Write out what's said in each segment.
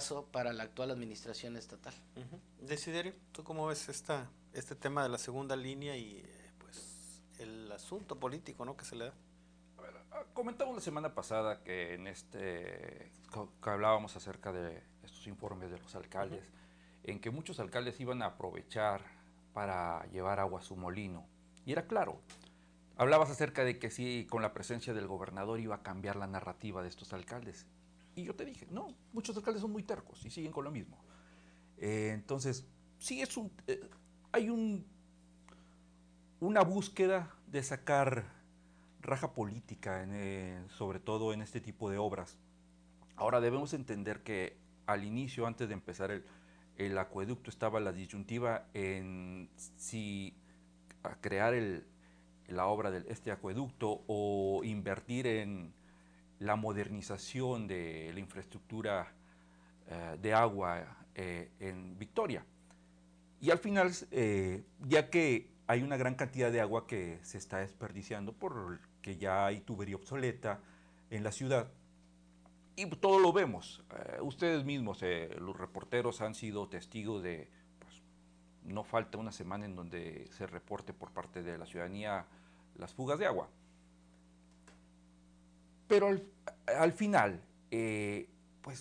caso para la actual administración estatal. Desiderio, ¿tú cómo ves este tema de la segunda línea y pues el asunto político, ¿no?, que se le da? A ver, comentamos la semana pasada que que hablábamos acerca de estos informes de los alcaldes, en que muchos alcaldes iban a aprovechar para llevar agua a su molino. Y era claro, hablabas acerca de que sí, con la presencia del gobernador iba a cambiar la narrativa de estos alcaldes. Y yo te dije, no, muchos alcaldes son muy tercos y siguen con lo mismo. Entonces, sí hay una búsqueda de sacar raja política, sobre todo en este tipo de obras. Ahora debemos entender que al inicio, antes de empezar el acueducto, estaba la disyuntiva en si crear la obra de este acueducto o invertir en la modernización de la infraestructura de agua en Victoria. Y al final, ya que hay una gran cantidad de agua que se está desperdiciando porque ya hay tubería obsoleta en la ciudad, y todo lo vemos, ustedes mismos, los reporteros han sido testigos de, pues, no falta una semana en donde se reporte por parte de la ciudadanía las fugas de agua. Pero al final, pues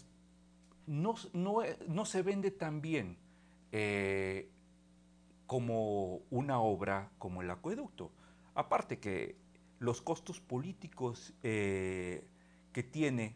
no se vende tan bien como una obra como el acueducto. Aparte que los costos políticos que tiene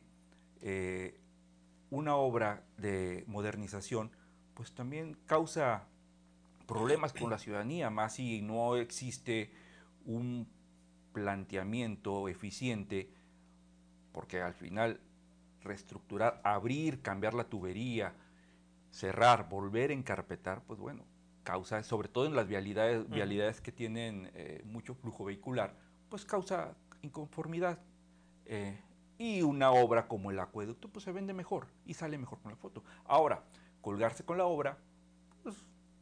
una obra de modernización, pues también causa problemas con la ciudadanía, más si no existe un planteamiento eficiente, porque al final reestructurar, abrir, cambiar la tubería, cerrar, volver a encarpetar, pues bueno, causa, sobre todo en las vialidades que tienen mucho flujo vehicular, pues causa inconformidad. Eh, y una obra como el acueducto, pues se vende mejor y sale mejor con la foto. Ahora, colgarse con la obra, pues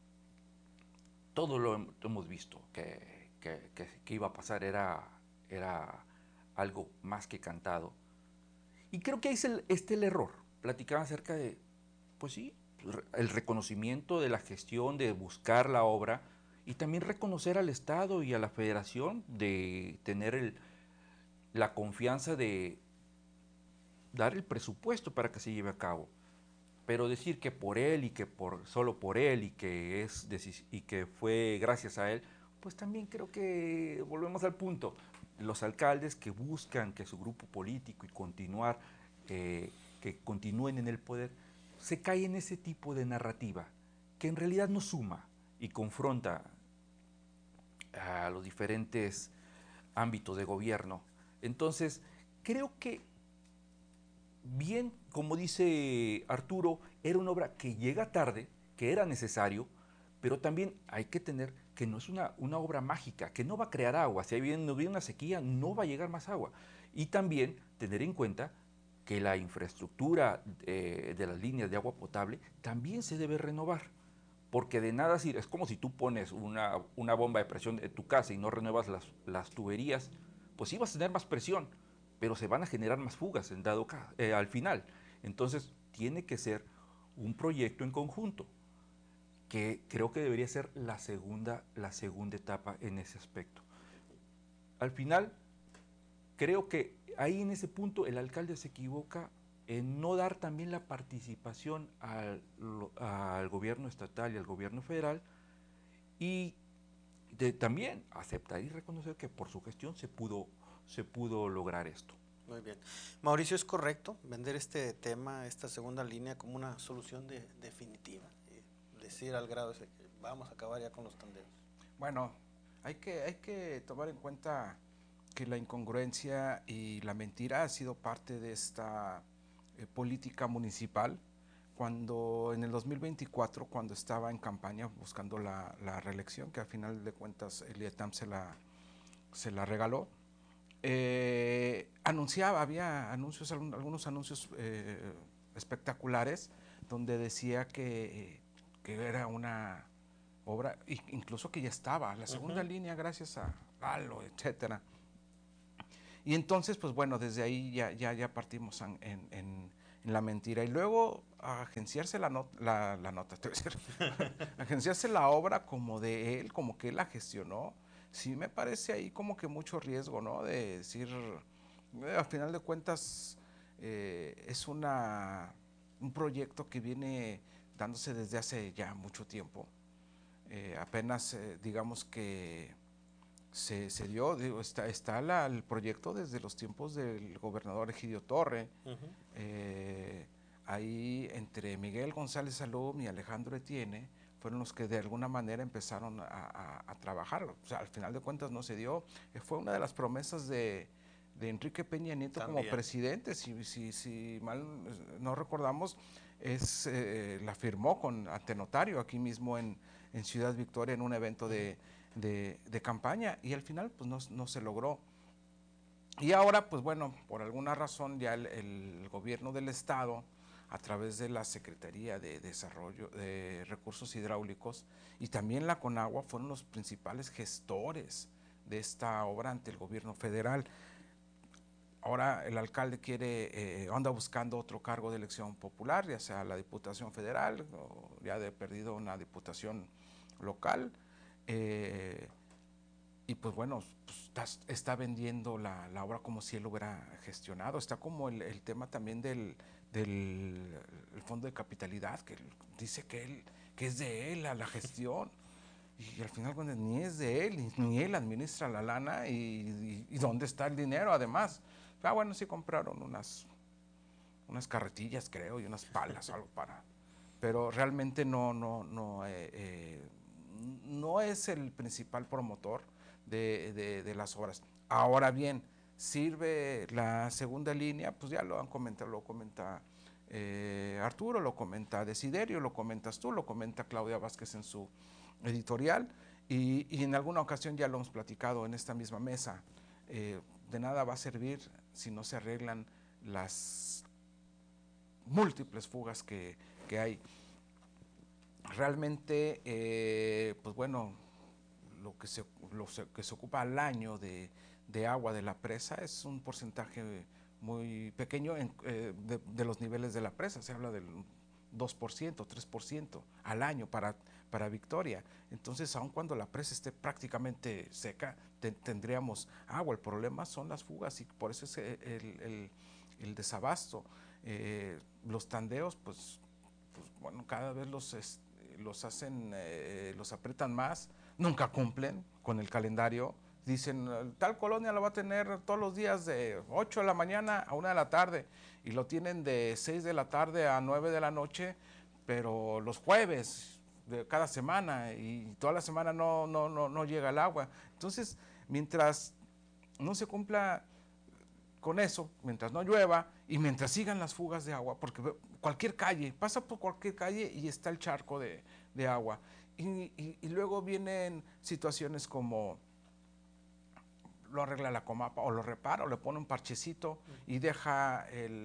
todo lo hemos visto que iba a pasar, era algo más que cantado. Y creo que ahí está el error. Platicaba acerca de, pues sí, el reconocimiento de la gestión, de buscar la obra y también reconocer al Estado y a la Federación de tener la confianza de dar el presupuesto para que se lleve a cabo. Pero decir que por él y que solo por él y que fue gracias a él, pues también creo que volvemos al punto. Los alcaldes que buscan que su grupo político y que continúen en el poder, se cae en ese tipo de narrativa que en realidad no suma y confronta a los diferentes ámbitos de gobierno. Entonces, creo que bien, como dice Arturo, era una obra que llega tarde, que era necesario, pero también hay que tener que no es una obra mágica, que no va a crear agua. Si no viene una sequía, no va a llegar más agua. Y también tener en cuenta que la infraestructura de las líneas de agua potable también se debe renovar. Porque de nada sirve, es como si tú pones una bomba de presión en tu casa y no renuevas las tuberías, pues sí vas a tener más presión, pero se van a generar más fugas al final. Entonces tiene que ser un proyecto en conjunto, que creo que debería ser la segunda etapa en ese aspecto. Al final, creo que ahí en ese punto el alcalde se equivoca en no dar también la participación al gobierno estatal y al gobierno federal y también aceptar y reconocer que por su gestión se pudo lograr esto. Muy bien. Mauricio, ¿es correcto vender este tema, esta segunda línea, como una solución definitiva? Decir al grado ese que vamos a acabar ya con los tanderos. Bueno, hay que tomar en cuenta que la incongruencia y la mentira ha sido parte de esta política municipal. Cuando en el 2024, cuando estaba en campaña buscando la reelección, que al final de cuentas el IETAM se la regaló, había anuncios, algunos anuncios espectaculares, donde decía que era una obra, incluso que ya estaba, la segunda línea gracias a Lalo, etcétera. Y entonces, pues bueno, desde ahí ya partimos en la mentira y luego agenciarse la nota, te voy a decir, agenciarse la obra como de él, como que él la gestionó, sí me parece ahí como que mucho riesgo, ¿no? De decir, al final de cuentas es un proyecto que viene dándose desde hace ya mucho tiempo. Apenas digamos que se dio, digo, está el proyecto desde los tiempos del gobernador Egidio Torre. Ahí entre Miguel González Salum y Alejandro Etienne fueron los que de alguna manera empezaron a trabajar. O sea, al final de cuentas no se dio. Fue una de las promesas de Enrique Peña Nieto también como presidente, si mal no recordamos, la firmó ante notario aquí mismo en Ciudad Victoria en un evento de campaña y al final pues no se logró. Y ahora pues bueno, por alguna razón ya el gobierno del estado a través de la Secretaría de Desarrollo de Recursos Hidráulicos y también la Conagua fueron los principales gestores de esta obra ante el gobierno federal. Ahora el alcalde anda buscando otro cargo de elección popular, ya sea la Diputación Federal o ya de perdido una diputación local. Y pues bueno, pues está vendiendo la obra como si él lo hubiera gestionado. Está como el tema también del fondo de capitalidad, que dice que es de él la gestión. Y al final cuando ni es de él, ni él administra la lana y dónde está el dinero además. Bueno, sí compraron unas carretillas creo y unas palas, algo para... Pero realmente no es el principal promotor de las obras. Ahora bien, sirve la segunda línea, pues ya lo comenta Arturo, lo comenta Desiderio, lo comentas tú, lo comenta Claudia Vázquez en su editorial y en alguna ocasión ya lo hemos platicado en esta misma mesa. De nada va a servir si no se arreglan las múltiples fugas que hay. Realmente, pues bueno, lo que se ocupa al año de agua de la presa es un porcentaje muy pequeño de los niveles de la presa. Se habla del 2%, 3% al año para Victoria. Entonces, aun cuando la presa esté prácticamente seca, tendríamos agua. El problema son las fugas y por eso es el desabasto. Los tandeos, pues bueno, cada vez los hacen, los apretan más, nunca cumplen con el calendario. Dicen, tal colonia lo va a tener todos los días de 8 de la mañana a 1 de la tarde y lo tienen de 6 de la tarde a 9 de la noche, pero los jueves de cada semana y toda la semana no llega el agua. Entonces, mientras no se cumpla con eso, mientras no llueva y mientras sigan las fugas de agua, porque cualquier calle, pasa por cualquier calle y está el charco de agua. Y luego vienen situaciones como lo arregla la Comapa o lo repara o le pone un parchecito y deja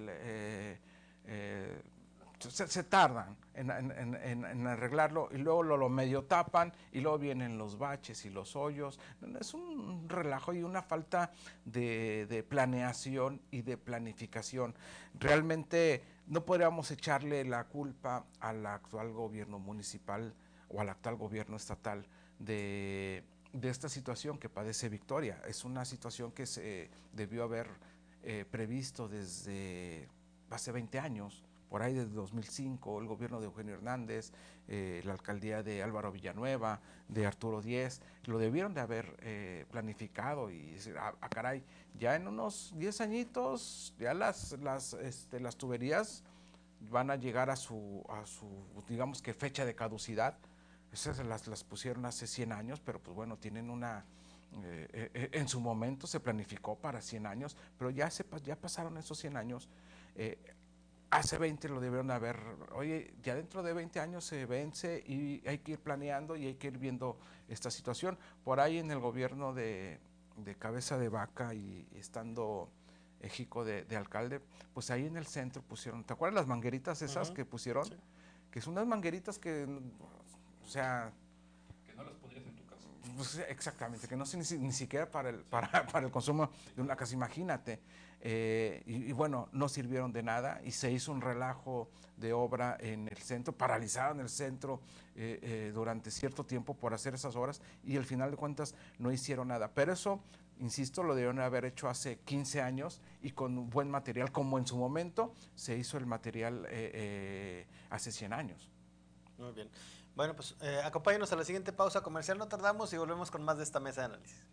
se tardan en arreglarlo y luego lo medio tapan y luego vienen los baches y los hoyos. Es un relajo y una falta de planeación y de planificación. Realmente no podríamos echarle la culpa al actual gobierno municipal o al actual gobierno estatal de esta situación que padece Victoria. Es una situación que se debió haber previsto desde hace 20 años, por ahí desde 2005, el gobierno de Eugenio Hernández, la alcaldía de Álvaro Villanueva, de Arturo Díez, lo debieron de haber planificado y decir, caray, ya en unos 10 añitos, ya las tuberías van a llegar a su, digamos que fecha de caducidad. Esas las pusieron hace 100 años, pero pues bueno, tienen en su momento se planificó para 100 años, pero ya pasaron esos 100 años. Hace 20 lo debieron haber, oye, ya dentro de 20 años se vence y hay que ir planeando y hay que ir viendo esta situación. Por ahí en el gobierno de Cabeza de Vaca y estando Ejico de alcalde, pues ahí en el centro pusieron, ¿te acuerdas las mangueritas esas que pusieron? Sí. Que son unas mangueritas que, o sea... Que no las pondrías en tu casa. Pues exactamente, que no sé ni siquiera para el consumo de una casa, imagínate. Y bueno, no sirvieron de nada y se hizo un relajo de obra en el centro, paralizaron el centro durante cierto tiempo por hacer esas obras y al final de cuentas no hicieron nada. Pero eso, insisto, lo debieron haber hecho hace 15 años y con buen material, como en su momento se hizo el material hace 100 años. Muy bien. Bueno, pues acompáñenos a la siguiente pausa comercial, no tardamos y volvemos con más de esta mesa de análisis.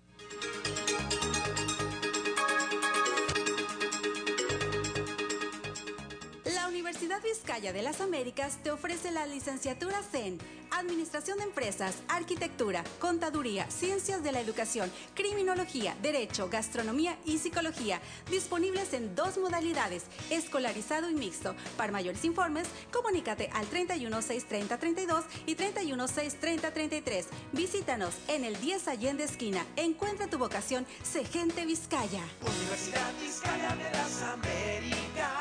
La Universidad Vizcaya de las Américas te ofrece las licenciaturas en Administración de Empresas, Arquitectura, Contaduría, Ciencias de la Educación, Criminología, Derecho, Gastronomía y Psicología, disponibles en 2 modalidades, escolarizado y mixto. Para mayores informes, comunícate al 31 630 32 y 31 630 33. Visítanos en el 10 Allende esquina. Encuentra tu vocación, sé gente Vizcaya. Universidad Vizcaya de las Américas.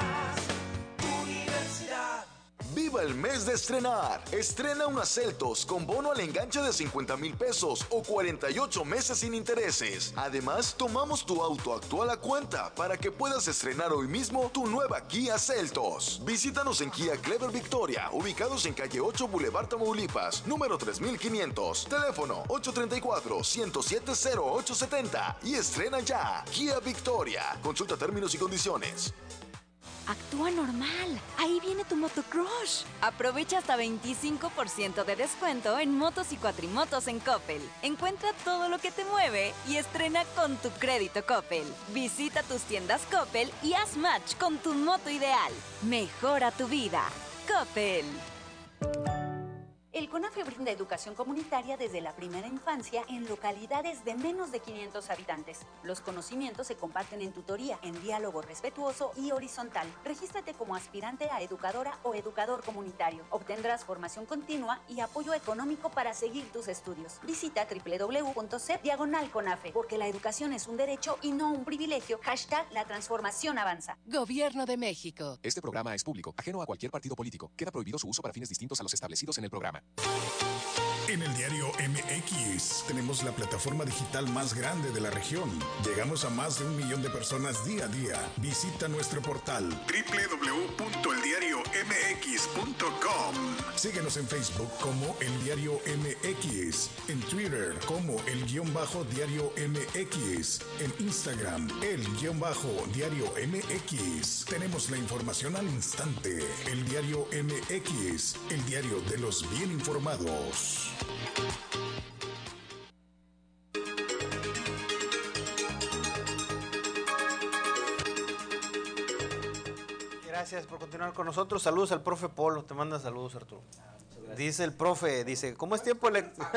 ¡Viva el mes de estrenar! Estrena una Celtos con bono al enganche de 50,000 pesos o 48 meses sin intereses. Además, tomamos tu auto actual a cuenta para que puedas estrenar hoy mismo tu nueva Kia Celtos. Visítanos en Kia Clever Victoria, ubicados en calle 8 Boulevard Tamaulipas, número 3500, teléfono 834-107-0870 y estrena ya. Kia Victoria. Consulta términos y condiciones. Actúa normal. Ahí viene tu motocrush. Aprovecha hasta 25% de descuento en motos y cuatrimotos en Coppel. Encuentra todo lo que te mueve y estrena con tu crédito Coppel. Visita tus tiendas Coppel y haz match con tu moto ideal. Mejora tu vida. Coppel. El CONAFE brinda educación comunitaria desde la primera infancia en localidades de menos de 500 habitantes. Los conocimientos se comparten en tutoría, en diálogo respetuoso y horizontal. Regístrate como aspirante a educadora o educador comunitario. Obtendrás formación continua y apoyo económico para seguir tus estudios. Visita www.cep/CONAFE, porque la educación es un derecho y no un privilegio. #La transformación avanza. Gobierno de México. Este programa es público, ajeno a cualquier partido político. Queda prohibido su uso para fines distintos a los establecidos en el programa. En el diario MX tenemos la plataforma digital más grande de la región. Llegamos a más de 1 millón de personas día a día. Visita nuestro portal www.eldiariomx.com. Síguenos en Facebook como El Diario MX, en Twitter como El_Diario MX, en Instagram El_Diario MX. Tenemos la información al instante. El Diario MX, el diario de los bien informados. Gracias por continuar con nosotros. Saludos al profe Polo. Te manda saludos, Arturo. Dice el profe, ¿cómo es tiempo electoral?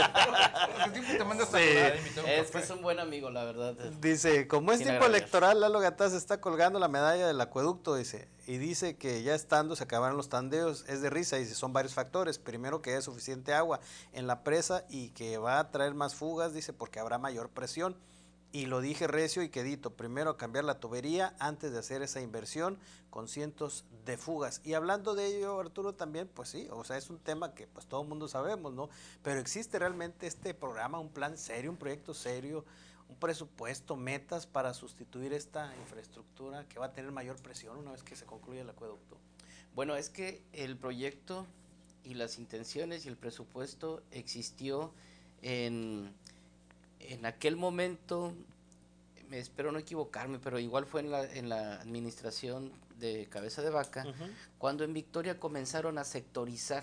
Es que es un buen amigo, la verdad. Dice, como es tiempo electoral, Lalo Gataz está colgando la medalla del acueducto, dice, y dice que ya estando se acabaron los tandeos. Es de risa, dice, son varios factores. Primero, que haya suficiente agua en la presa y que va a traer más fugas, dice, porque habrá mayor presión. Y lo dije recio y quedito, primero cambiar la tubería antes de hacer esa inversión con cientos de fugas. Y hablando de ello, Arturo, también, pues sí, o sea, es un tema que pues todo el mundo sabemos, ¿no? Pero existe realmente este programa, un plan serio, un proyecto serio, un presupuesto, metas para sustituir esta infraestructura que va a tener mayor presión una vez que se concluya el acueducto. Bueno, es que el proyecto y las intenciones y el presupuesto existió en aquel momento, espero no equivocarme, pero igual fue en la administración de Cabeza de Vaca, cuando en Victoria comenzaron a sectorizar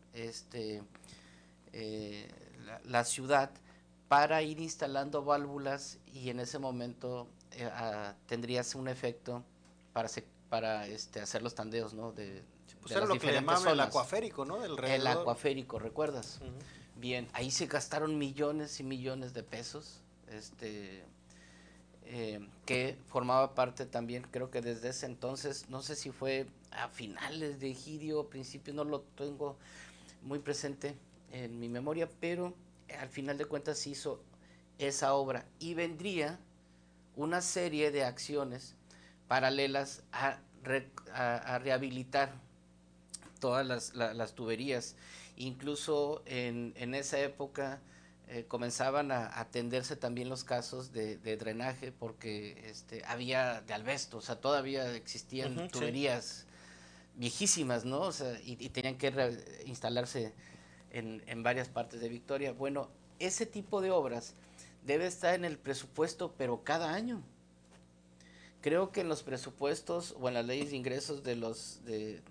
la ciudad para ir instalando válvulas, y en ese momento tendrías un efecto para hacer los tandeos, ¿no? De era lo que llamaban el acuaférico, ¿no? El acuaférico, ¿recuerdas? Bien, ahí se gastaron millones y millones de pesos, que formaba parte también, creo que desde ese entonces, no sé si fue a finales de Egidio, principios, no lo tengo muy presente en mi memoria, pero al final de cuentas se hizo esa obra y vendría una serie de acciones paralelas a rehabilitar todas las tuberías. Incluso en esa época comenzaban a atenderse también los casos de drenaje, porque había de asbesto, o sea, todavía existían tuberías viejísimas, ¿no? O sea, y tenían que instalarse en varias partes de Victoria. Bueno, ese tipo de obras debe estar en el presupuesto, pero cada año. Creo que en los presupuestos o en las leyes de ingresos de los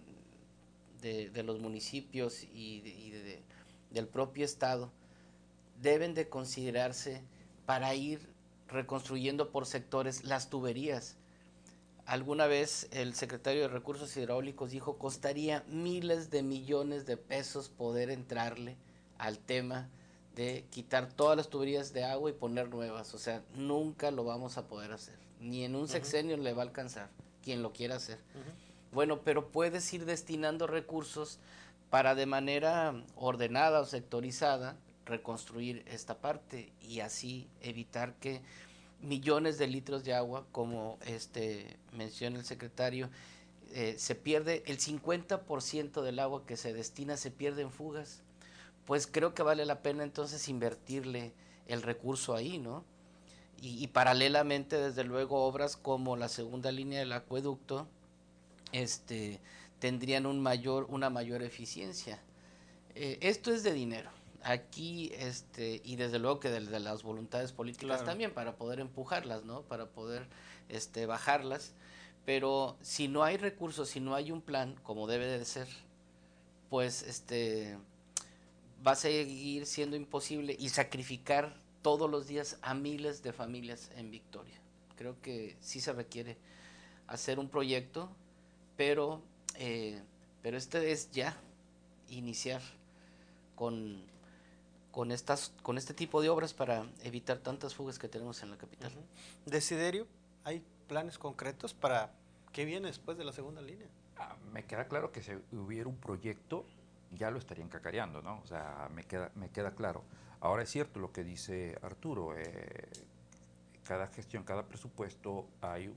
municipios y del propio estado deben de considerarse para ir reconstruyendo por sectores las tuberías. Alguna vez el secretario de Recursos Hidráulicos dijo, costaría miles de millones de pesos poder entrarle al tema de quitar todas las tuberías de agua y poner nuevas. O sea, nunca lo vamos a poder hacer. Ni en un sexenio le va a alcanzar quien lo quiera hacer. Bueno, pero puedes ir destinando recursos para de manera ordenada o sectorizada reconstruir esta parte y así evitar que millones de litros de agua, como menciona el secretario, se pierde el 50% del agua que se destina, se pierde en fugas. Pues creo que vale la pena entonces invertirle el recurso ahí, ¿no? Y paralelamente, desde luego, obras como la segunda línea del acueducto tendrían una mayor eficiencia. Esto es de dinero. Aquí, y desde luego que de las voluntades políticas también, para poder empujarlas, ¿no? Para poder bajarlas. Pero si no hay recursos, si no hay un plan, como debe de ser, pues va a seguir siendo imposible y sacrificar todos los días a miles de familias en Victoria. Creo que sí se requiere hacer un proyecto, pero es ya iniciar con este tipo de obras para evitar tantas fugas que tenemos en la capital. Desiderio, ¿hay planes concretos para qué viene después de la segunda línea? Me queda claro que si hubiera un proyecto, ya lo estarían cacareando, ¿no? O sea, me queda claro. Ahora es cierto lo que dice Arturo, cada gestión, cada presupuesto hay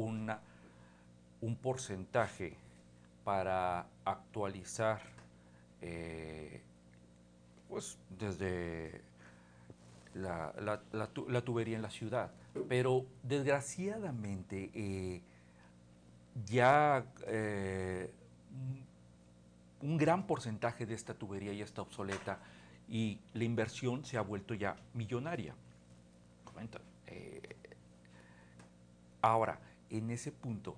un porcentaje para actualizar, pues desde la tubería en la ciudad, pero desgraciadamente ya un gran porcentaje de esta tubería ya está obsoleta y la inversión se ha vuelto ya millonaria. Ahora, en ese punto,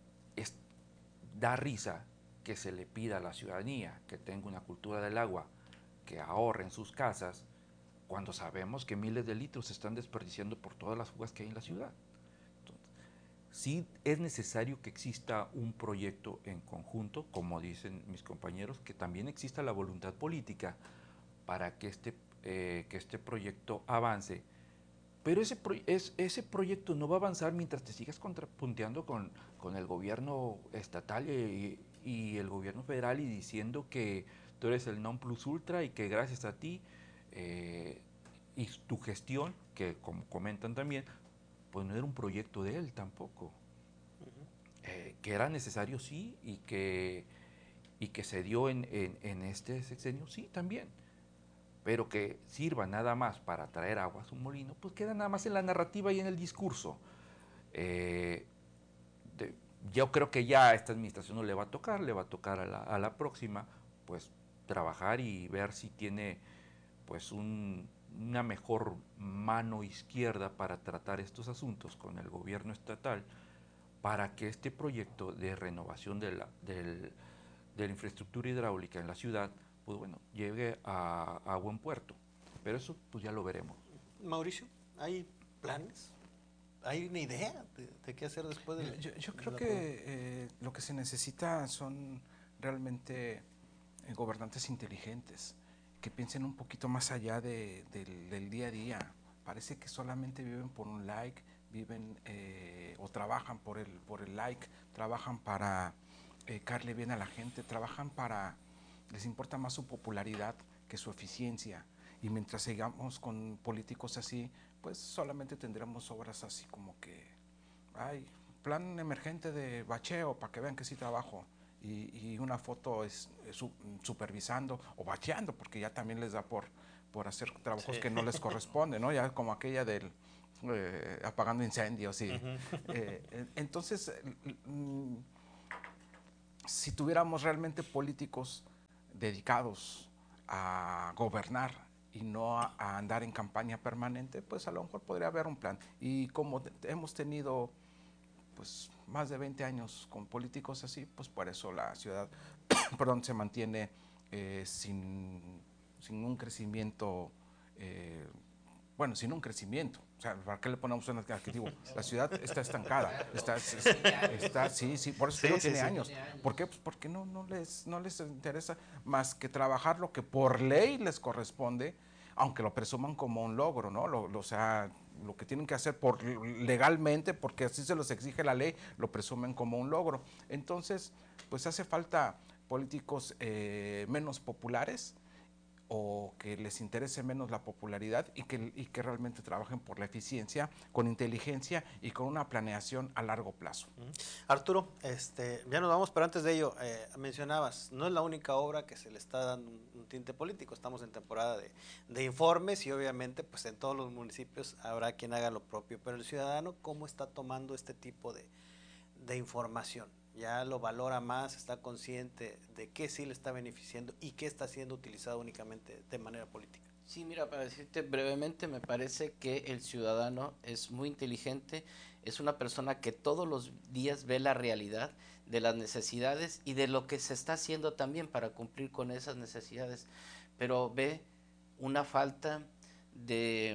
da risa que se le pida a la ciudadanía que tenga una cultura del agua, que ahorre en sus casas, cuando sabemos que miles de litros se están desperdiciando por todas las fugas que hay en la ciudad. Entonces, sí es necesario que exista un proyecto en conjunto, como dicen mis compañeros, que también exista la voluntad política para que este proyecto avance. Pero ese proyecto no va a avanzar mientras te sigas contrapunteando con el gobierno estatal y el gobierno federal y diciendo que tú eres el non plus ultra y que gracias a ti y tu gestión, que como comentan también, pues no era un proyecto de él tampoco. Que era necesario, sí, y que se dio en este sexenio, sí, también. Pero que sirva nada más para traer agua a su molino, pues queda nada más en la narrativa y en el discurso. Yo creo que ya a esta administración no le va a tocar, le va a tocar a la próxima, pues trabajar y ver si tiene pues una mejor mano izquierda para tratar estos asuntos con el gobierno estatal, para que este proyecto de renovación de la infraestructura hidráulica en la ciudad, pues bueno, llegue a buen puerto. Pero eso pues ya lo veremos. Mauricio, ¿hay planes? ¿Hay una idea de qué hacer después de yo creo que lo que se necesita son realmente gobernantes inteligentes, que piensen un poquito más allá del día a día. Parece que solamente viven por un like, viven o trabajan por el like, trabajan para caerle bien a la gente, trabajan les importa más su popularidad que su eficiencia. Y mientras sigamos con políticos así, pues solamente tendremos obras así como que, plan emergente de bacheo para que vean que sí trabajo. Y una foto supervisando o bacheando, porque ya también les da por por hacer trabajos que no les corresponden, ¿no? Ya como aquella del apagando incendios. Entonces, si tuviéramos realmente políticos dedicados a gobernar y no a andar en campaña permanente, pues a lo mejor podría haber un plan. Y como hemos tenido pues más de 20 años con políticos así, pues por eso la ciudad se mantiene sin un crecimiento, sin un crecimiento. O sea, ¿para qué le ponemos un adjetivo? La ciudad está estancada, sí, por eso tiene años. ¿Por qué? Pues porque no les interesa más que trabajar lo que por ley les corresponde, aunque lo presuman como un logro, ¿no? Lo que tienen que hacer legalmente, porque así se los exige la ley, lo presumen como un logro. Entonces, pues hace falta políticos menos populares, o que les interese menos la popularidad y que realmente trabajen por la eficiencia, con inteligencia y con una planeación a largo plazo. Arturo, ya nos vamos, pero antes de ello, mencionabas, no es la única obra que se le está dando un tinte político, estamos en temporada de informes y obviamente pues en todos los municipios habrá quien haga lo propio, pero el ciudadano, ¿cómo está tomando este tipo de información? Ya lo valora más, está consciente de qué sí le está beneficiando y qué está siendo utilizado únicamente de manera política. Sí, mira, para decirte brevemente, me parece que el ciudadano es muy inteligente, es una persona que todos los días ve la realidad de las necesidades y de lo que se está haciendo también para cumplir con esas necesidades, pero ve una falta de,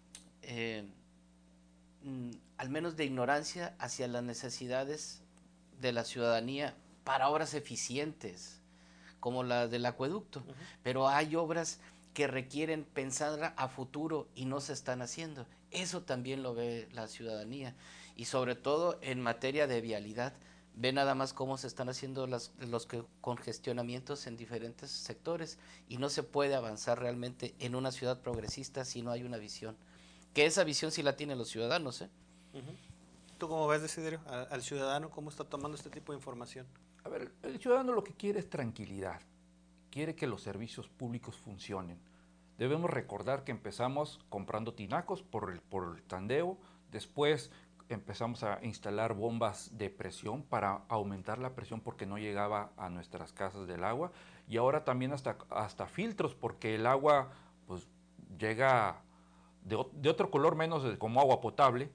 al menos de ignorancia hacia las necesidades de la ciudadanía para obras eficientes, como la del acueducto, pero hay obras que requieren pensar a futuro y no se están haciendo. Eso también lo ve la ciudadanía, y sobre todo en materia de vialidad, ve nada más cómo se están haciendo los congestionamientos en diferentes sectores, y no se puede avanzar realmente en una ciudad progresista si no hay una visión, que esa visión sí la tienen los ciudadanos, ¿eh? ¿Tú cómo ves, Desiderio, al ciudadano, cómo está tomando este tipo de información? A ver, el ciudadano lo que quiere es tranquilidad, quiere que los servicios públicos funcionen. Debemos recordar que empezamos comprando tinacos por el tandeo, después empezamos a instalar bombas de presión para aumentar la presión porque no llegaba a nuestras casas del agua, y ahora también hasta filtros porque el agua pues llega de otro color menos como agua potable.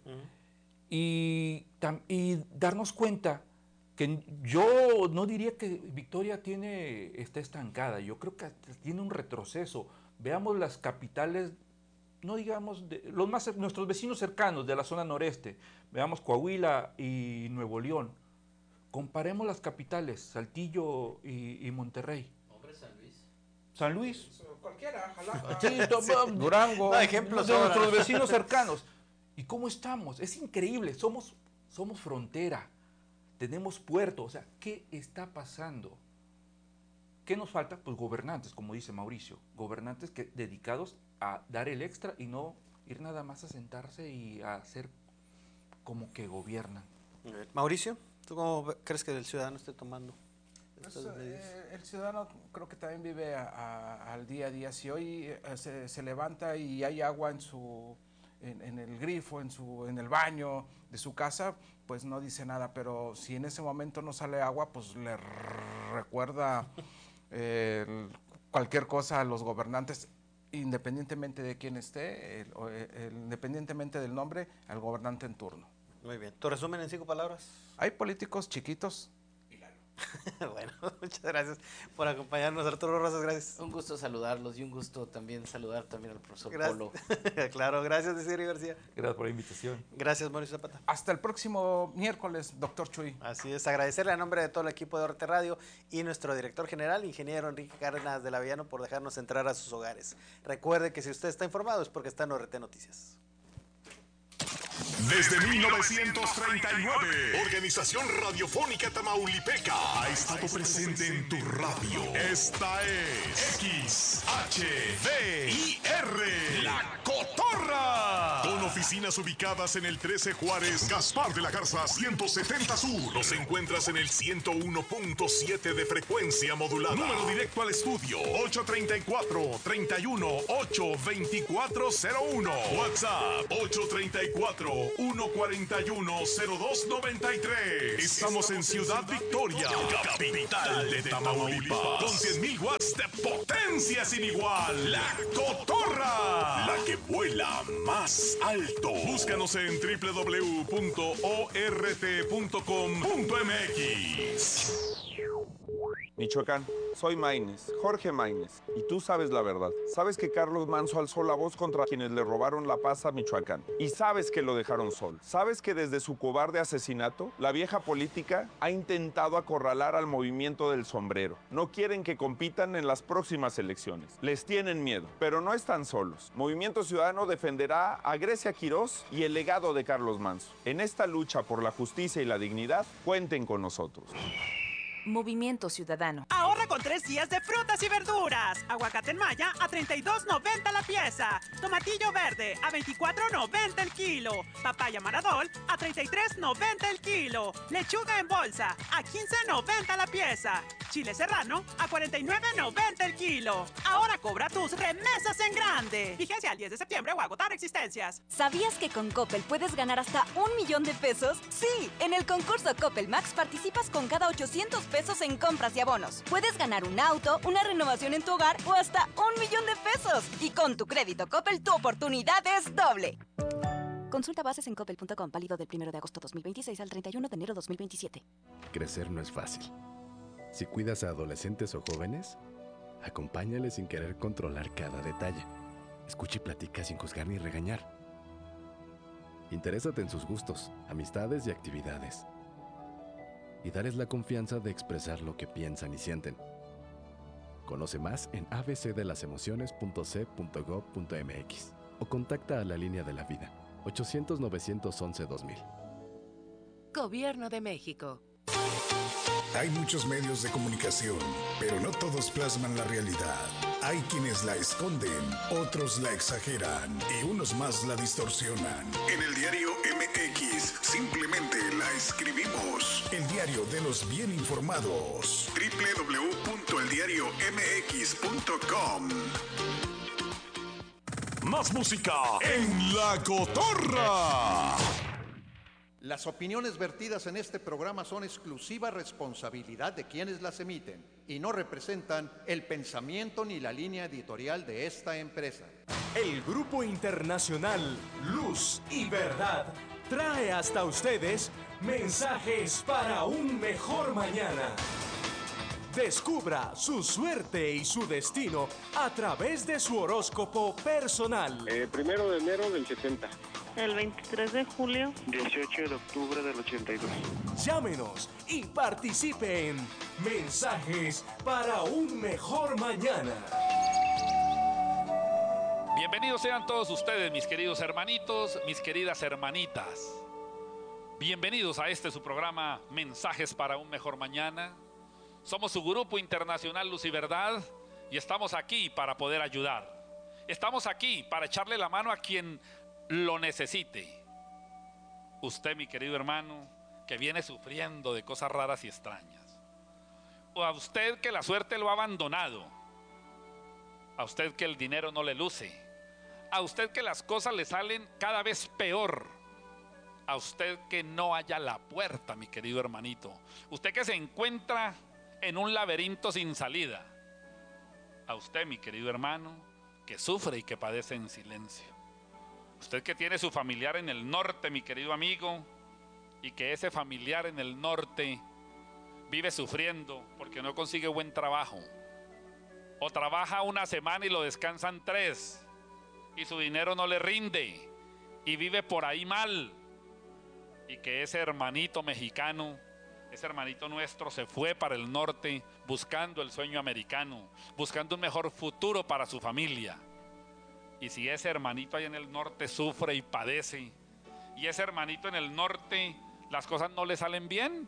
Y darnos cuenta que yo no diría que Victoria está estancada, yo creo que tiene un retroceso. Veamos las capitales, no digamos, nuestros vecinos cercanos de la zona noreste, veamos Coahuila y Nuevo León, comparemos las capitales, Saltillo y Monterrey. Hombre, San Luis. San Luis. Cualquiera, Durango, ejemplos de nuestros vecinos cercanos. ¿Y cómo estamos? Es increíble, somos frontera, tenemos puerto, o sea, ¿qué está pasando? ¿Qué nos falta? Pues gobernantes, como dice Mauricio, gobernantes dedicados a dar el extra y no ir nada más a sentarse y a hacer como que gobiernan. Mauricio, ¿tú cómo crees que el ciudadano esté tomando? Pues, el ciudadano creo que también vive al día a día. Si hoy se levanta y hay agua en el grifo, en el baño de su casa, pues no dice nada, pero si en ese momento no sale agua, pues le recuerda cualquier cosa a los gobernantes, independientemente de quién esté, independientemente del nombre, al gobernante en turno. Muy bien. ¿Tu resumen en 5 palabras? Hay políticos chiquitos. Bueno, muchas gracias por acompañarnos, Arturo Rosas, gracias. Un gusto saludarlos y un gusto también saludar también al profesor Polo. Claro, gracias, Desiderio García. Gracias por la invitación. Gracias, Mauricio Zapata. Hasta el próximo miércoles, doctor Chuy. Así es, agradecerle a nombre de todo el equipo de Orte Radio y nuestro director general, ingeniero Enrique Cárdenas de la Villano, por dejarnos entrar a sus hogares. Recuerde que si usted está informado es porque está en ORT Noticias. Desde 1939, Organización Radiofónica Tamaulipeca ha estado presente en tu radio. Esta es XHDIR, La Cotorra. Con oficinas ubicadas en el 13 Juárez, Gaspar de la Garza 170 Sur. Nos encuentras en el 101.7 de frecuencia modulada. Número directo al estudio 834-31-82401. WhatsApp 834-141-0293. Estamos en Ciudad Victoria, capital de Tamaulipas, con 100,000 watts de potencia sin igual. La Cotorra, la que vuela más alto. Búscanos en www.ort.com.mx. Michoacán, soy Maínez, Jorge Maínez, y tú sabes la verdad. Sabes que Carlos Manzo alzó la voz contra quienes le robaron la paz a Michoacán. Y sabes que lo dejaron solo. Sabes que desde su cobarde asesinato, la vieja política ha intentado acorralar al movimiento del sombrero. No quieren que compitan en las próximas elecciones. Les tienen miedo, pero no están solos. Movimiento Ciudadano defenderá a Grecia Quirós y el legado de Carlos Manzo. En esta lucha por la justicia y la dignidad, cuenten con nosotros. Movimiento Ciudadano. Ahorra con 3 días de frutas y verduras. Aguacate en Maya a $32.90 la pieza. Tomatillo verde a $24.90 el kilo. Papaya Maradol a $33.90 el kilo. Lechuga en bolsa a $15.90 la pieza. Chile serrano a $49.90 el kilo. Ahora cobra tus remesas en grande. Vigencia al 10 de septiembre o agotar existencias. ¿Sabías que con Coppel puedes ganar hasta $1,000,000? Sí, en el concurso Coppel Max participas con cada 800 pesos en compras y abonos. Puedes ganar un auto, una renovación en tu hogar o hasta $1,000,000. Y con tu crédito Coppel, tu oportunidad es doble. Consulta bases en coppel.com, válido del 1 de agosto 2026 al 31 de enero 2027. Crecer no es fácil. Si cuidas a adolescentes o jóvenes, acompáñales sin querer controlar cada detalle. Escucha y platica sin juzgar ni regañar. Interésate en sus gustos, amistades y actividades. Y darles la confianza de expresar lo que piensan y sienten. Conoce más en abcdelasemociones.c.gov.mx o contacta a la línea de la vida 800-911-2000. Gobierno de México. Hay muchos medios de comunicación, pero no todos plasman la realidad. Hay quienes la esconden, otros la exageran y unos más la distorsionan. En el diario MX simplemente la escribimos. El diario de los bien informados. www.eldiariomx.com. Más música en La Cotorra. Las opiniones vertidas en este programa son exclusiva responsabilidad de quienes las emiten y no representan el pensamiento ni la línea editorial de esta empresa. El Grupo Internacional Luz y Verdad trae hasta ustedes mensajes para un mejor mañana. Descubra su suerte y su destino a través de su horóscopo personal. 1 de enero del 70. El 23 de julio. 18 de octubre del 82. Llámenos y participe en Mensajes para un mejor mañana. Bienvenidos sean todos ustedes, mis queridos hermanitos, mis queridas hermanitas. Bienvenidos a su programa Mensajes para un mejor mañana. Somos su Grupo Internacional Luz y Verdad y estamos aquí para poder ayudar. Estamos aquí para echarle la mano a quien lo necesite. Usted, mi querido hermano, que viene sufriendo de cosas raras y extrañas. O a usted que la suerte lo ha abandonado. A usted que el dinero no le luce. A usted que las cosas le salen cada vez peor. A usted que no halla la puerta, mi querido hermanito. Usted que se encuentra en un laberinto sin salida. A usted, mi querido hermano, que sufre y que padece en silencio. Usted que tiene su familiar en el norte, mi querido amigo, y que ese familiar en el norte vive sufriendo porque no consigue buen trabajo. O trabaja una semana y lo descansan 3, y su dinero no le rinde, y vive por ahí mal. Y que ese hermanito mexicano, ese hermanito nuestro se fue para el norte buscando el sueño americano, buscando un mejor futuro para su familia. Y si ese hermanito ahí en el norte sufre y padece, y ese hermanito en el norte, las cosas no le salen bien.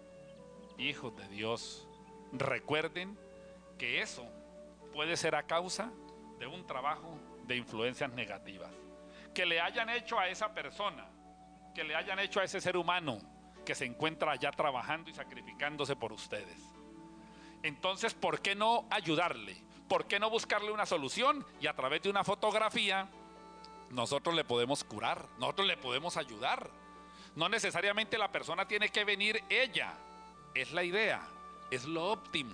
Hijos de Dios, recuerden que eso puede ser a causa de un trabajo de influencias negativas que le hayan hecho a esa persona, que le hayan hecho a ese ser humano que se encuentra allá trabajando y sacrificándose por ustedes. Entonces, ¿por qué no ayudarle? ¿Por qué no buscarle una solución? Y a través de una fotografía nosotros le podemos curar, nosotros le podemos ayudar. No necesariamente la persona tiene que venir ella. Es la idea, es lo óptimo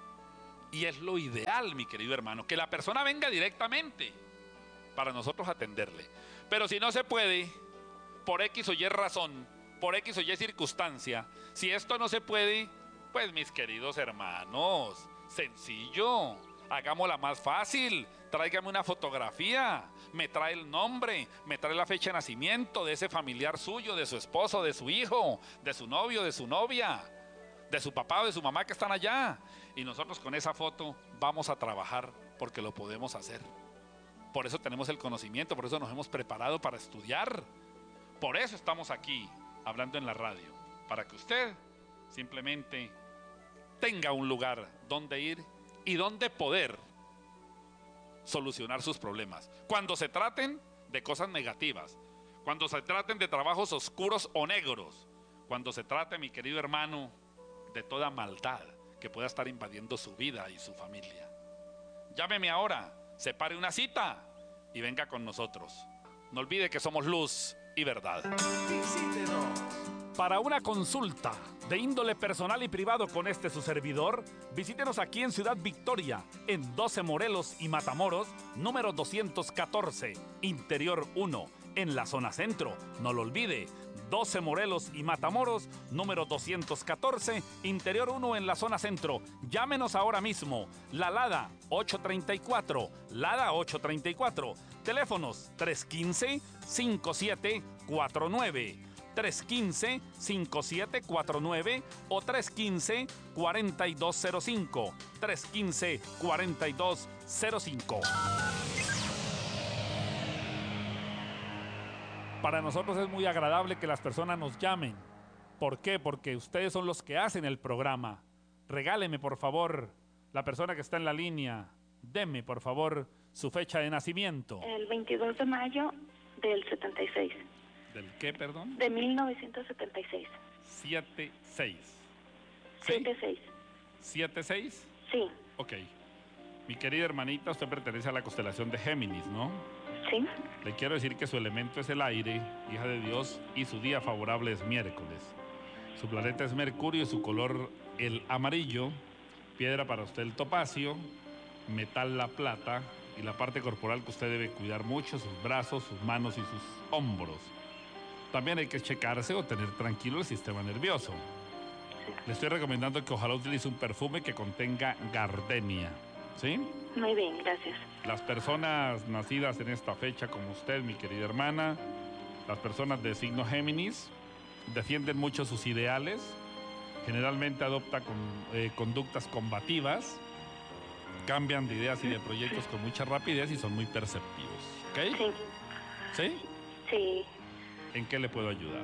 y es lo ideal, mi querido hermano, que la persona venga directamente para nosotros atenderle. Pero si no se puede, por X o Y razón, por X o Y circunstancia, si esto no se puede, pues mis queridos hermanos, sencillo, hagámosla más fácil. Tráigame una fotografía, me trae el nombre, me trae la fecha de nacimiento de ese familiar suyo, de su esposo, de su hijo, de su novio, de su novia, de su papá o de su mamá que están allá. Y nosotros con esa foto vamos a trabajar porque lo podemos hacer. Por eso tenemos el conocimiento, por eso nos hemos preparado para estudiar. Por eso estamos aquí hablando en la radio, para que usted simplemente tenga un lugar donde ir y donde poder solucionar sus problemas. Cuando se traten de cosas negativas, cuando se traten de trabajos oscuros o negros, cuando se trate, mi querido hermano, de toda maldad que pueda estar invadiendo su vida y su familia. Llámeme ahora, separe una cita y venga con nosotros. No olvide que somos luz y verdad. Visítenos. Para una consulta de índole personal y privado con su servidor, visítenos aquí en Ciudad Victoria, en 12 Morelos y Matamoros, número 214, Interior 1, en la zona centro. No lo olvide, 12 Morelos y Matamoros, número 214, Interior 1 en la zona centro. Llámenos ahora mismo. La Lada 834, Lada 834. Teléfonos 315-5749. 315-5749 o 315-4205. 315-4205. Para nosotros es muy agradable que las personas nos llamen. ¿Por qué? Porque ustedes son los que hacen el programa. Regáleme, por favor, la persona que está en la línea. Deme, por favor, su fecha de nacimiento. El 22 de mayo del 76. ¿Del qué, perdón? De 1976. 76. ¿Sí? 76. ¿76? Sí. Ok. Mi querida hermanita, usted pertenece a la constelación de Géminis, ¿no? Sí. Le quiero decir que su elemento es el aire, hija de Dios, y su día favorable es miércoles. Su planeta es Mercurio y su color el amarillo, piedra para usted el topacio, metal la plata y la parte corporal que usted debe cuidar mucho, sus brazos, sus manos y sus hombros. También hay que checarse o tener tranquilo el sistema nervioso. Le estoy recomendando que ojalá utilice un perfume que contenga gardenia, ¿sí? Muy bien, gracias. Las personas nacidas en esta fecha como usted, mi querida hermana, las personas de signo Géminis, defienden mucho sus ideales, generalmente adoptan conductas combativas, cambian de ideas y de proyectos con mucha rapidez y son muy perceptivos, ¿ok? Sí. ¿Sí? Sí. ¿En qué le puedo ayudar?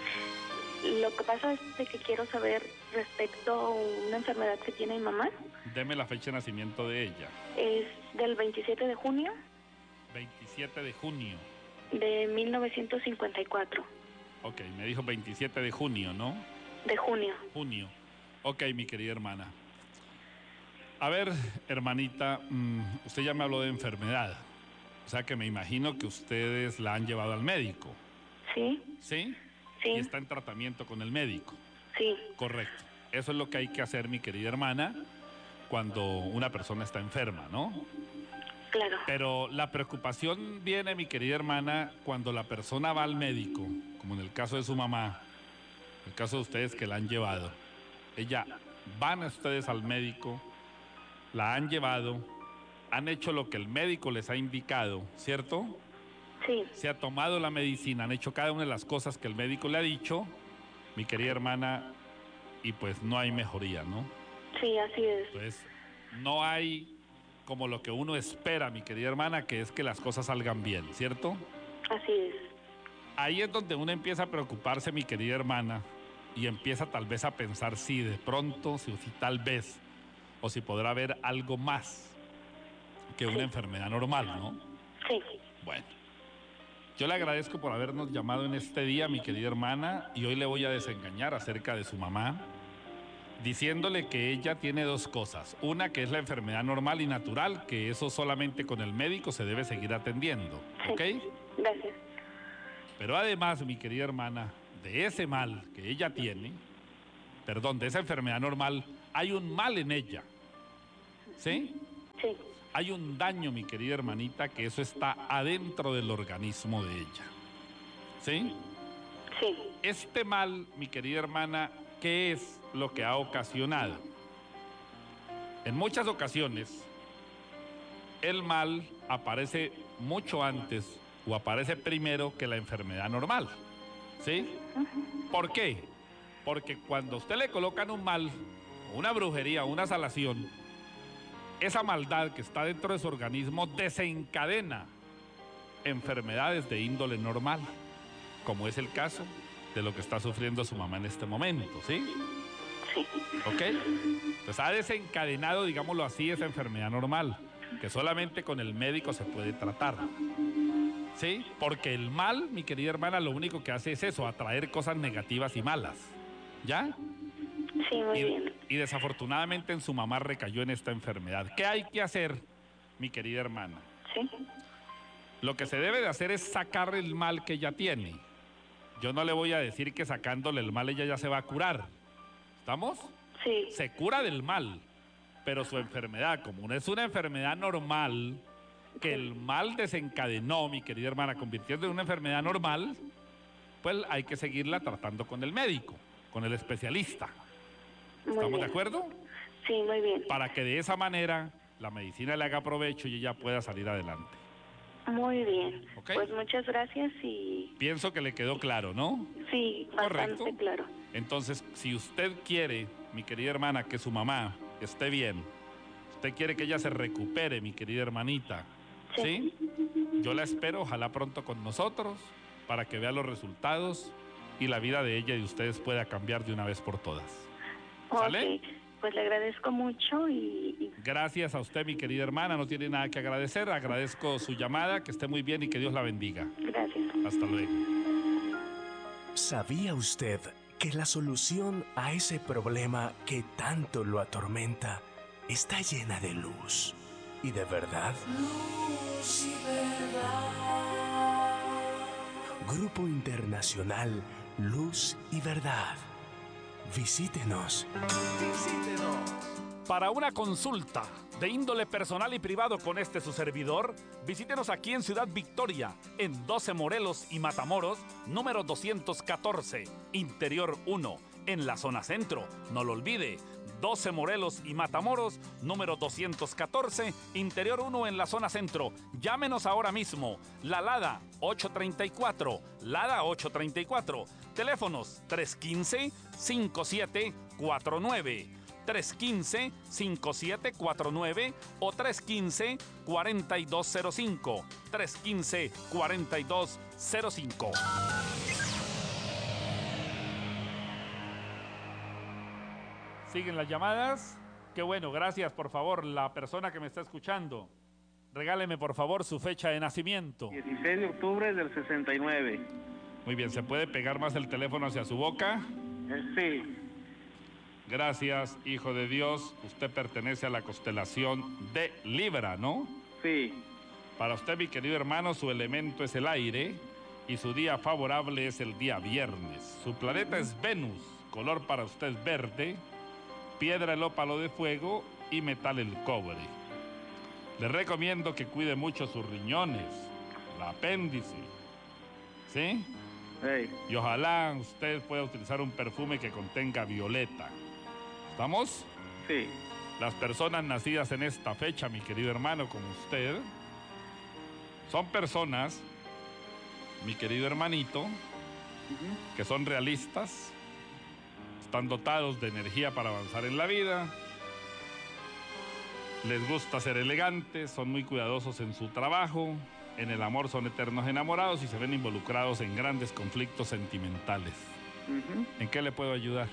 Lo que pasa es de que quiero saber respecto a una enfermedad que tiene mi mamá. Deme la fecha de nacimiento de ella. Es del 27 de junio. 27 de junio. De 1954. Ok, me dijo 27 de junio, ¿no? De junio. Junio. Ok, mi querida hermana. A ver, hermanita, usted ya me habló de enfermedad. O sea que me imagino que ustedes la han llevado al médico. Sí. ¿Sí? Sí. Y está en tratamiento con el médico. Sí. Correcto. Eso es lo que hay que hacer, mi querida hermana, cuando una persona está enferma, ¿no? Claro. Pero la preocupación viene, mi querida hermana, cuando la persona va al médico, como en el caso de su mamá, en el caso de ustedes que la han llevado. Van ustedes al médico, la han llevado, han hecho lo que el médico les ha indicado, ¿cierto? Sí. Se ha tomado la medicina, han hecho cada una de las cosas que el médico le ha dicho, mi querida hermana, y pues no hay mejoría, ¿no? Sí, así es. Pues no hay como lo que uno espera, mi querida hermana, que es que las cosas salgan bien, ¿cierto? Así es. ahí es donde uno empieza a preocuparse, mi querida hermana, y empieza tal vez a pensar si de pronto, si tal vez, o si podrá haber algo más que una enfermedad normal, ¿no? Sí. Bueno, yo le agradezco por habernos llamado en este día, mi querida hermana, y hoy le voy a desengañar acerca de su mamá, diciéndole que ella tiene dos cosas. Una, que es la enfermedad normal y natural, que eso solamente con el médico se debe seguir atendiendo, ¿ok? Gracias. Pero además, mi querida hermana, de ese mal que ella tiene, perdón, de esa enfermedad normal, hay un mal en ella, ¿sí? Sí. Hay un daño, mi querida hermanita, que eso está adentro del organismo de ella, ¿sí? Sí. Este mal, mi querida hermana, ¿qué es lo que ha ocasionado? En muchas ocasiones, el mal aparece mucho antes o aparece primero que la enfermedad normal, ¿sí? ¿Por qué? Porque cuando a usted le colocan un mal, una brujería, una salación, esa maldad que está dentro de su organismo desencadena enfermedades de índole normal, como es el caso de lo que está sufriendo su mamá en este momento, ¿sí? Sí. ¿Ok? Pues ha desencadenado, digámoslo así, esa enfermedad normal, que solamente con el médico se puede tratar, ¿sí? Porque el mal, mi querida hermana, lo único que hace es eso, atraer cosas negativas y malas, ¿ya? Sí, muy bien. Y desafortunadamente en su mamá recayó en esta enfermedad. ¿Qué hay que hacer, mi querida hermana? Sí. Lo que se debe de hacer es sacar el mal que ella tiene. Yo no le voy a decir que sacándole el mal ella ya se va a curar. ¿Estamos? Sí. Se cura del mal, pero su enfermedad, como no es una enfermedad normal, que el mal desencadenó, mi querida hermana, convirtiendo en una enfermedad normal, pues hay que seguirla tratando con el médico, con el especialista. ¿Estamos de acuerdo? Sí, muy bien. Para que de esa manera la medicina le haga provecho y ella pueda salir adelante. Muy bien. ¿Ok? Pues muchas gracias y... Pienso que le quedó claro, ¿no? Sí, bastante claro. Entonces, si usted quiere, mi querida hermana, que su mamá esté bien, usted quiere que ella se recupere, mi querida hermanita, ¿sí? Yo la espero, ojalá pronto con nosotros, para que vea los resultados y la vida de ella y de ustedes pueda cambiar de una vez por todas. ¿Sale? Ok, pues le agradezco mucho y... Gracias a usted, mi querida hermana, no tiene nada que agradecer, agradezco su llamada, que esté muy bien y que Dios la bendiga. Gracias. Hasta luego. ¿Sabía usted que la solución a ese problema que tanto lo atormenta está llena de luz y de verdad? Luz y verdad. Grupo Internacional Luz y Verdad. Visítenos. Para una consulta de índole personal y privado con su servidor, visítenos aquí en Ciudad Victoria, en 12 Morelos y Matamoros, número 214, Interior 1, en la zona centro. No lo olvide, 12 Morelos y Matamoros, número 214, Interior 1 en la zona centro. Llámenos ahora mismo. La Lada 834, Lada 834. Teléfonos 315-5749, 315-5749 o 315-4205, 315-4205. ¿Siguen las llamadas? Qué bueno, gracias. Por favor, la persona que me está escuchando, regáleme por favor su fecha de nacimiento. 16 de octubre del 69. Muy bien, ¿se puede pegar más el teléfono hacia su boca? Sí. Gracias, hijo de Dios. Usted pertenece a la constelación de Libra, ¿no? Sí. Para usted, mi querido hermano, su elemento es el aire y su día favorable es el día viernes. Su planeta es Venus, color para usted es verde, piedra el ópalo de fuego y metal el cobre. Le recomiendo que cuide mucho sus riñones, el apéndice, ¿sí? Hey. Y ojalá usted pueda utilizar un perfume que contenga violeta. ¿Estamos? Sí. Las personas nacidas en esta fecha, mi querido hermano, como usted, son personas, mi querido hermanito, que son realistas, están dotados de energía para avanzar en la vida, les gusta ser elegantes, son muy cuidadosos en su trabajo, en el amor son eternos enamorados y se ven involucrados en grandes conflictos sentimentales. ¿En qué le puedo ayudar?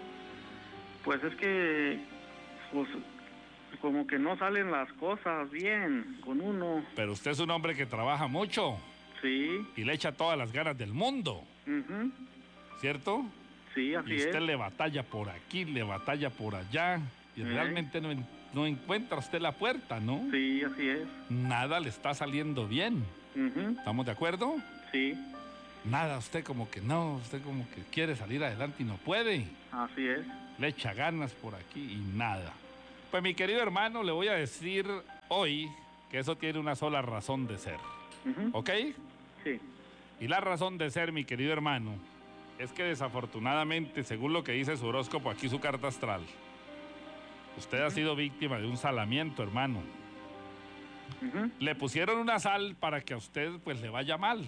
Pues es que, pues, como que no salen las cosas bien con uno. Pero usted es un hombre que trabaja mucho. Sí. Y le echa todas las ganas del mundo. ¿Cierto? Sí, así y es. usted le batalla por aquí, le batalla por allá. Y realmente no encuentra usted la puerta, ¿no? Sí, así es. Nada le está saliendo bien. ¿Estamos de acuerdo? Sí. Nada, usted como que no, usted como que quiere salir adelante y no puede. Así es. Le echa ganas por aquí y nada. Pues mi querido hermano, le voy a decir hoy que eso tiene una sola razón de ser. ¿Ok? Sí. Y la razón de ser, mi querido hermano, es que desafortunadamente, según lo que dice su horóscopo, aquí su carta astral, usted ha sido víctima de un salamiento, hermano. Le pusieron una sal para que a usted pues le vaya mal.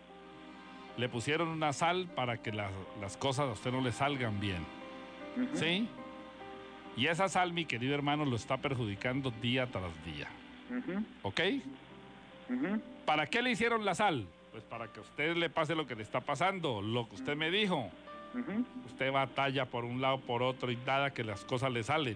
Le pusieron una sal para que las cosas a usted no le salgan bien. ¿Sí? Y esa sal, mi querido hermano, lo está perjudicando día tras día. ¿Ok? ¿Para qué le hicieron la sal? Pues para que a usted le pase lo que le está pasando, lo que usted me dijo. Usted batalla por un lado, por otro y nada que las cosas le salen.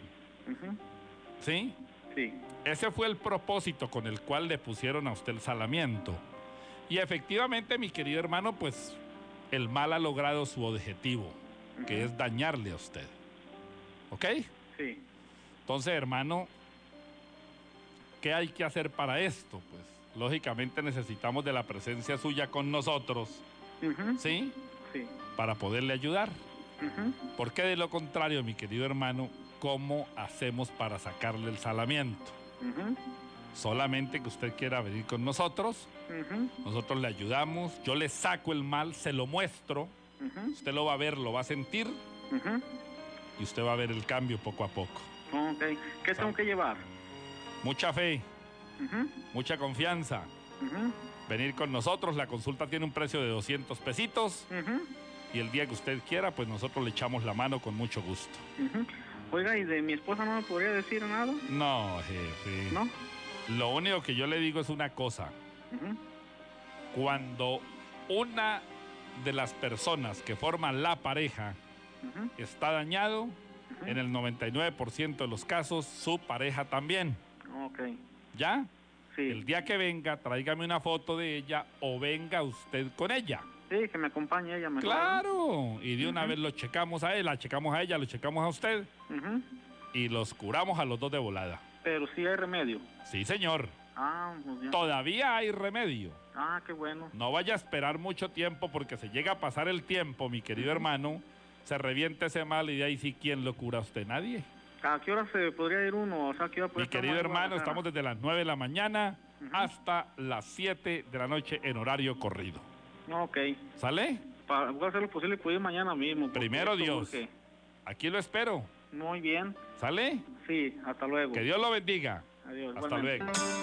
¿Sí? Sí. Ese fue el propósito con el cual le pusieron a usted el salamiento. Y efectivamente, mi querido hermano, pues el mal ha logrado su objetivo, que es dañarle a usted. ¿Ok? Sí. Entonces, hermano, ¿qué hay que hacer para esto? Pues lógicamente necesitamos de la presencia suya con nosotros, ¿sí? Sí. Para poderle ayudar. Porque de lo contrario, mi querido hermano, ¿cómo hacemos para sacarle el salamiento? Solamente que usted quiera venir con nosotros, nosotros le ayudamos, yo le saco el mal, se lo muestro, usted lo va a ver, lo va a sentir, y usted va a ver el cambio poco a poco. Ok. ¿Qué tengo que llevar? Mucha fe, mucha confianza. Venir con nosotros, la consulta tiene un precio de 200 pesitos, y el día que usted quiera, pues nosotros le echamos la mano con mucho gusto. Oiga, ¿y de mi esposa no me podría decir nada? No, jefe. ¿No? Lo único que yo le digo es una cosa. Cuando una de las personas que forman la pareja está dañado, en el 99% de los casos, su pareja también. Ok. ¿Ya? Sí. El día que venga, tráigame una foto de ella o venga usted con ella. Sí, que me acompañe ella mejor. ¡Claro! Y de una vez lo checamos a él, la checamos a ella, lo checamos a usted. Y los curamos a los dos de volada. Pero sí hay remedio. Sí, señor. Ah, pues ya. Todavía hay remedio. Ah, qué bueno. No vaya a esperar mucho tiempo porque se llega a pasar el tiempo, mi querido hermano, se revienta ese mal y de ahí sí, ¿quién lo cura a usted? Nadie. ¿A qué hora se podría ir uno? O sea, ¿qué hora puede Mi querido hermano, estamos desde las 9 de la mañana hasta las 7 de la noche en horario corrido. Ok. ¿Sale? Voy a hacer lo posible por ir mañana mismo. Primero Dios. Aquí lo espero. Muy bien. ¿Sale? Sí, hasta luego. Que Dios lo bendiga. Adiós. Hasta luego.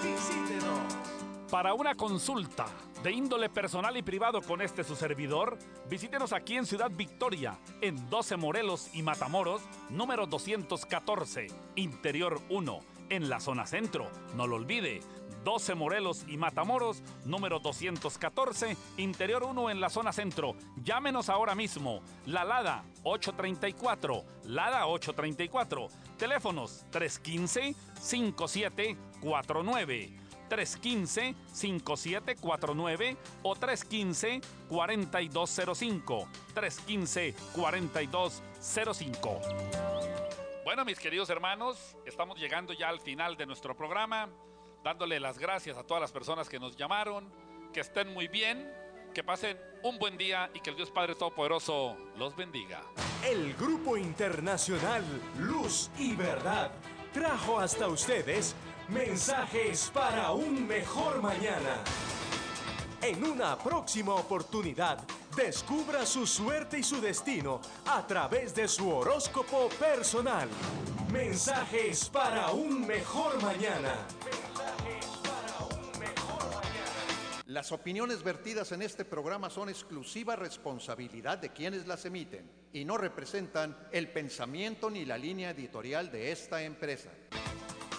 Para una consulta de índole personal y privado con su servidor, visítenos aquí en Ciudad Victoria, en 12 Morelos y Matamoros, número 214, Interior 1, en la zona centro. No lo olvide, 12 Morelos y Matamoros, número 214, Interior 1 en la zona centro. Llámenos ahora mismo. La Lada 834, Lada 834. Teléfonos 315-5749. 315-5749 o 315-4205. 315-4205. Bueno, mis queridos hermanos, estamos llegando ya al final de nuestro programa, dándole las gracias a todas las personas que nos llamaron, que estén muy bien, que pasen un buen día y que el Dios Padre Todopoderoso los bendiga. El Grupo Internacional Luz y Verdad trajo hasta ustedes mensajes para un mejor mañana. En una próxima oportunidad, descubra su suerte y su destino a través de su horóscopo personal. Mensajes para un mejor mañana. Las opiniones vertidas en este programa son exclusiva responsabilidad de quienes las emiten y no representan el pensamiento ni la línea editorial de esta empresa.